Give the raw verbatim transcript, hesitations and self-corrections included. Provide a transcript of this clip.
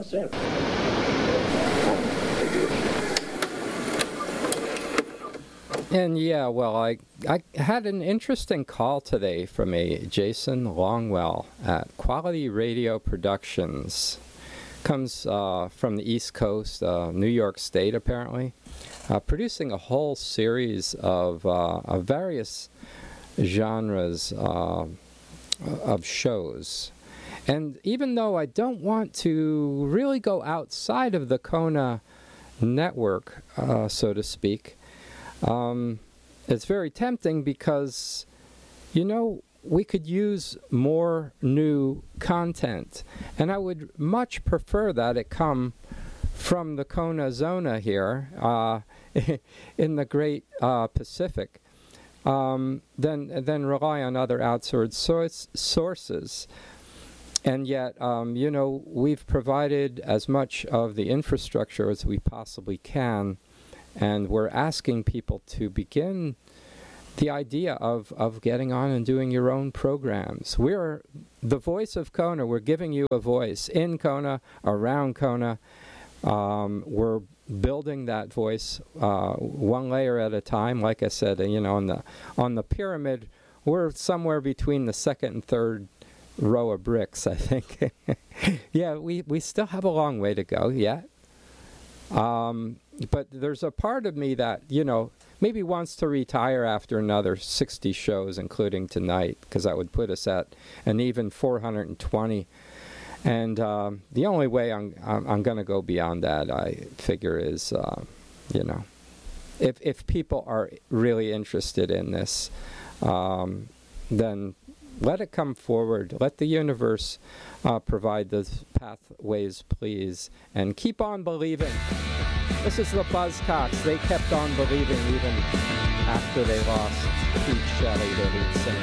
percent. And yeah, well, I I had an interesting call today from a Jason Longwell at Quality Radio Productions. Comes uh, from the East Coast, uh, New York State, apparently, uh, producing a whole series of, uh, of various genres uh, of shows. And even though I don't want to really go outside of the Kona network, uh, so to speak, um, it's very tempting because, you know, we could use more new content. And I would much prefer that it come from the Kona Zona here uh, in the Great uh, Pacific um, than, than rely on other outsourced source, sources. And yet, um, you know, we've provided as much of the infrastructure as we possibly can, and we're asking people to begin the idea of, of getting on and doing your own programs. We're the voice of Kona. We're giving you a voice in Kona, around Kona. Um, we're building that voice uh, one layer at a time. Like I said, you know, on the on the pyramid, we're somewhere between the second and third row of bricks, I think. Yeah, we, we still have a long way to go yet. Um, but there's a part of me that, you know, maybe wants to retire after another sixty shows, including tonight, because that would put us at an even four hundred twenty. And um, the only way I'm I'm, I'm going to go beyond that, I figure, is, uh, you know, if if people are really interested in this, um, then let it come forward. Let the universe uh, provide the pathways, please, and keep on believing. This is the Buzzcocks. They kept on believing even after they lost Pete Shelley, their lead singer.